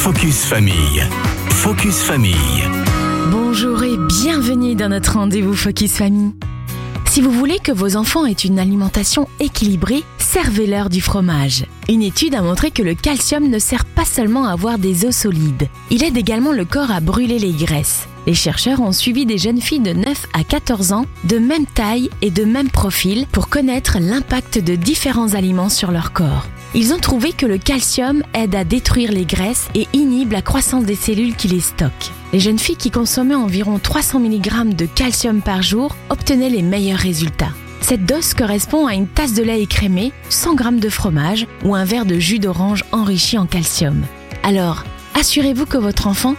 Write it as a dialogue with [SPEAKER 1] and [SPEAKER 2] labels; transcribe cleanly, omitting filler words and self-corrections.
[SPEAKER 1] Focus Famille. Focus Famille.
[SPEAKER 2] Bonjour et bienvenue dans notre rendez-vous Focus Famille. Si vous voulez que vos enfants aient une alimentation équilibrée, servez-leur du fromage. Une étude a montré que le calcium ne sert pas seulement à avoir des os solides, il aide également le corps à brûler les graisses. Les chercheurs ont suivi des jeunes filles de 9 à 14 ans, de même taille et de même profil, pour connaître l'impact de différents aliments sur leur corps. Ils ont trouvé que le calcium aide à détruire les graisses et inhibe la croissance des cellules qui les stockent. Les jeunes filles qui consommaient environ 300 mg de calcium par jour obtenaient les meilleurs résultats. Cette dose correspond à une tasse de lait écrémé, 100 g de fromage ou un verre de jus d'orange enrichi en calcium. Alors, assurez-vous que votre enfant